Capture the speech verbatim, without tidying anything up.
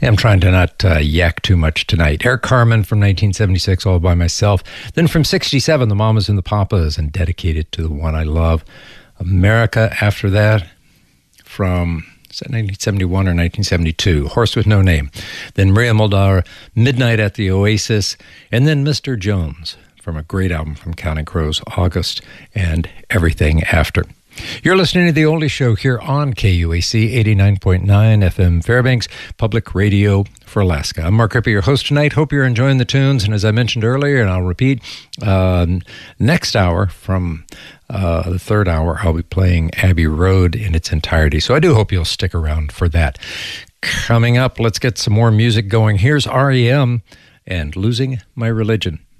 I'm trying to not uh, yak too much tonight. Eric Carmen from nineteen seventy-six, All By Myself. Then from sixty-seven, The Mamas and the Papas, and Dedicated to the One I Love. America after that, from is that nineteen seventy-one or nineteen seventy-two? Horse with No Name. Then Maria Muldaur, Midnight at the Oasis. And then Mister Jones from a great album from Counting Crows, August, and Everything After. You're listening to The Oldie Show here on K U A C eighty-nine point nine F M Fairbanks, public radio for Alaska. I'm Mark Rippey, your host tonight. Hope you're enjoying the tunes. And as I mentioned earlier, and I'll repeat, uh, next hour from uh, the third hour, I'll be playing Abbey Road in its entirety. So I do hope you'll stick around for that. Coming up, let's get some more music going. Here's R E M and Losing My Religion.